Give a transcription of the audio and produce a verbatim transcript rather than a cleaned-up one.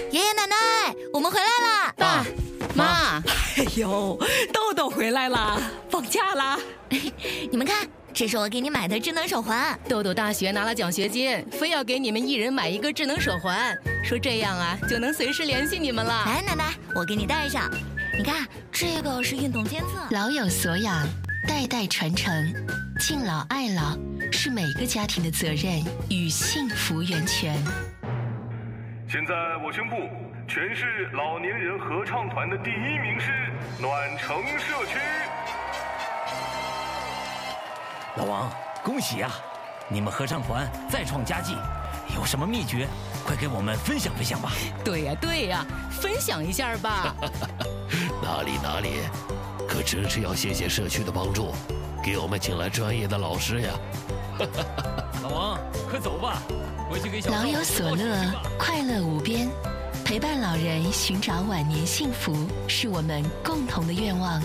爷爷奶奶，我们回来啦！ 爸妈， 哎呦，豆豆回来啦，放假啦！ 你们看，这是我给你买的智能手环。 豆豆大学拿了奖学金，非要给你们一人买一个智能手环，说这样啊就能随时联系你们了。 来，奶奶，我给你戴上。你看，这个是运动监测。 老有所养，代代传承，敬老爱老是每个家庭的责任与幸福源泉。 现在我宣布，全市老年人合唱团的第一名是暖城社区。 老王，恭喜啊！你们合唱团再创佳绩，有什么秘诀？快给我们分享分享吧。 对呀对呀，分享一下吧。 哪里哪里，可真是要谢谢社区的帮助，给我们请来专业的老师呀。 老王，快走吧，回去给小老有所乐，快乐无边，陪伴老人寻找晚年幸福，是我们共同的愿望。